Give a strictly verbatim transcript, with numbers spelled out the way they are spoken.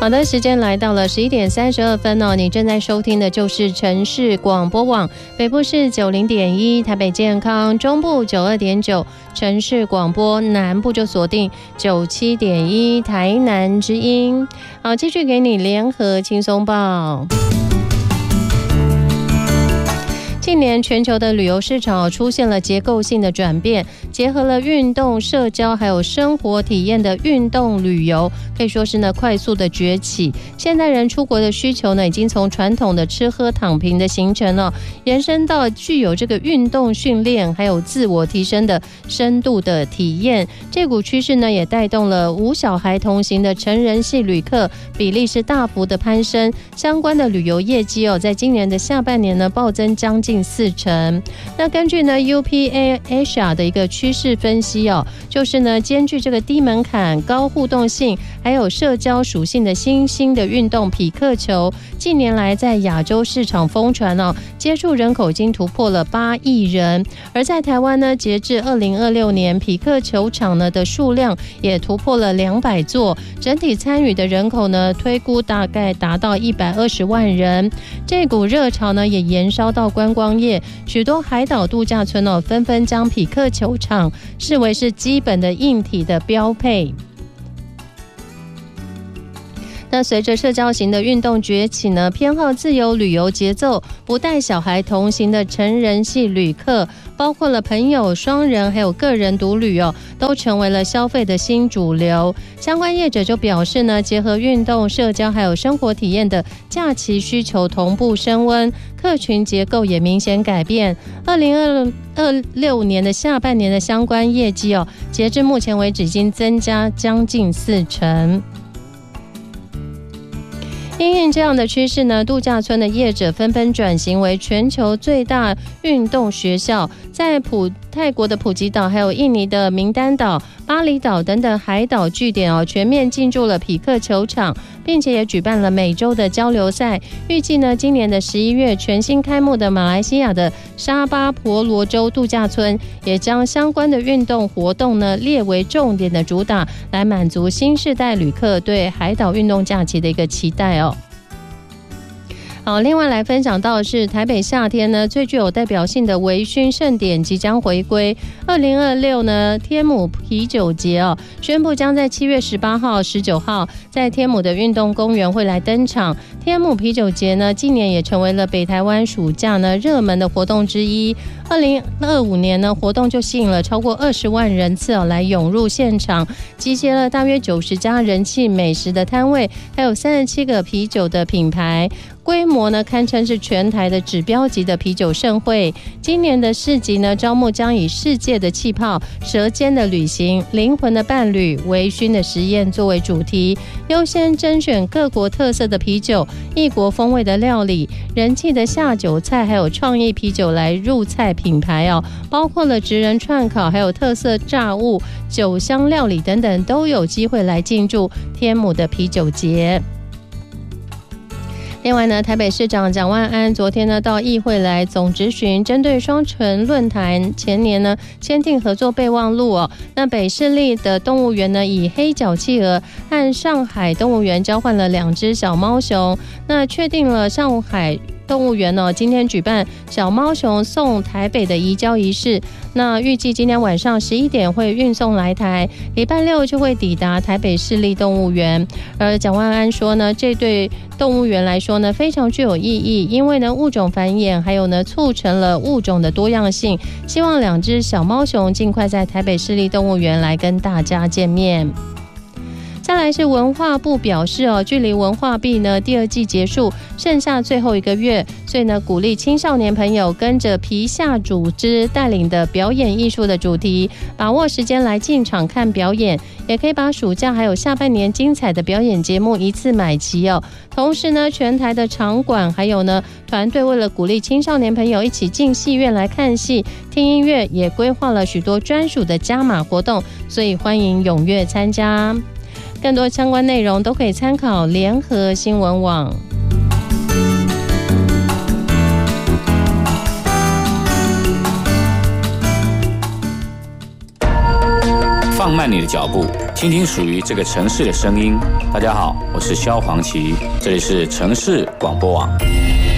好的，时间来到了十一点三十二分哦，你正在收听的就是城市广播网，北部是九零点一，台北健康，中部九二点九，城市广播，南部就锁定九七点一，台南之音。好，继续给你联合轻松报。近年全球的旅游市场出现了结构性的转变，结合了运动、社交还有生活体验的运动旅游，可以说是呢快速的崛起。现代人出国的需求呢，已经从传统的吃喝躺平的行程哦，延伸到具有这个运动训练还有自我提升的深度的体验。这股趋势呢，也带动了无小孩同行的成人系旅客比例是大幅的攀升，相关的旅游业绩哦，在今年的下半年呢，暴增将近近四成。那根据呢 U P A Asia 的一个趋势分析哦，就是呢兼具这个低门槛、高互动性还有社交属性的新兴的运动匹克球，近年来在亚洲市场疯传哦，接触人口已经突破了八亿人。而在台湾呢，截至二零二六年，匹克球场呢的数量也突破了两百座，整体参与的人口呢推估大概达到一百二十万人。这股热潮呢也延烧到观光业，许多海岛度假村哦，纷纷将匹克球场视为是基本的硬体的标配。那随着社交型的运动崛起呢，偏好自由旅游节奏、不带小孩同行的成人系旅客，包括了朋友、双人还有个人独旅哦，都成为了消费的新主流。相关业者就表示呢，结合运动、社交还有生活体验的假期需求同步升温，客群结构也明显改变。二零二六年的下半年的相关业绩哦，截至目前为止已经增加将近四成。因应这样的趋势呢，度假村的业者纷纷转型为全球最大运动学校，在普泰国的普吉岛、还有印尼的名丹岛、巴厘岛等等海岛据点哦，全面进驻了匹克球场，并且也举办了每周的交流赛。预计呢，今年的十一月全新开幕的马来西亚的沙巴婆罗洲度假村，也将相关的运动活动呢列为重点的主打，来满足新世代旅客对海岛运动假期的一个期待哦。好，另外来分享到的是台北夏天呢最具有代表性的微醺盛典即将回归。二零二六呢天母啤酒节哦，宣布将在七月十八号、十九号在天母的运动公园会来登场。天母啤酒节呢，今年也成为了北台湾暑假呢热门的活动之一。二零二五年呢，活动就吸引了超过二十万人次哦来涌入现场，集结了大约九十家人气美食的摊位，还有三十七个啤酒的品牌。规模呢堪称是全台的指标级的啤酒盛会。今年的市集呢，招募将以世界的气泡、舌尖的旅行、灵魂的伴侣、微醺的实验作为主题，优先甄选各国特色的啤酒、异国风味的料理、人气的下酒菜，还有创意啤酒来入菜品牌哦，包括了职人串烤，还有特色炸物、酒香料理等等，都有机会来进驻天母的啤酒节。另外呢，台北市长蒋万安昨天呢到议会来总质询，针对双城论坛前年呢签订合作备忘录哦，那北市立的动物园呢以黑脚企鹅和上海动物园交换了两只小猫熊，那确定了上海动物园呢今天举办小猫熊送台北的移交仪式，那预计今天晚上十一点会运送来台，礼拜六就会抵达台北市立动物园。而蒋万安说呢，这对动物园来说呢非常具有意义，因为呢物种繁衍，还有呢促成了物种的多样性，希望两只小猫熊尽快在台北市立动物园来跟大家见面。再来是文化部表示哦，距离文化币呢第二季结束剩下最后一个月，所以呢鼓励青少年朋友跟着皮下组织带领的表演艺术的主题，把握时间来进场看表演，也可以把暑假还有下半年精彩的表演节目一次买齐哦。同时呢，全台的场馆还有呢团队为了鼓励青少年朋友一起进戏院来看戏、听音乐，也规划了许多专属的加码活动，所以欢迎踊跃参加。更多相关内容都可以参考联合新闻网。 放慢你的脚步， 听听属于这个城市的声音。大家好，我是萧煌奇，这里是城市广播网。